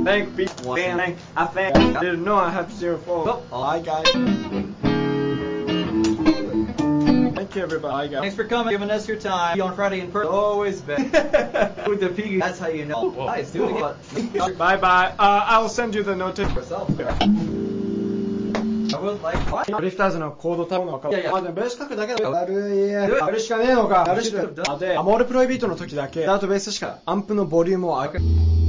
Thank people. I didn't know I had 0-4. Hi guys. Thank you everybody. Hi guys. Thanks for coming, giving us your time. On Friday in person. Always been. With the piggy, that's how you know. Nice, do it again. Bye bye. I'll send you the notice. I would like. ドリフターズのコードタウンの顔。 いやいやでもベース書くだけだよ。やるしかねえのか。やるしか。で、モールプロイビートの時だけ、ダートベースしかアンプのボリュームを上げ